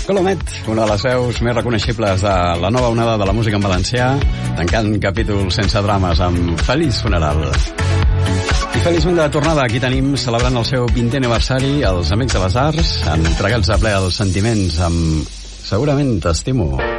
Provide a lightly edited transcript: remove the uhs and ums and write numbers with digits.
Colomet, una de les veus més reconeixibles de la nova onada de la música en valencià, tancant capítol sense drames amb Feliç Funeral. I feliç de tornada, aquí tenim, celebrant el seu 20è aniversari, els Amics de les Arts, entregats a ple als sentiments amb Segurament t'estimo.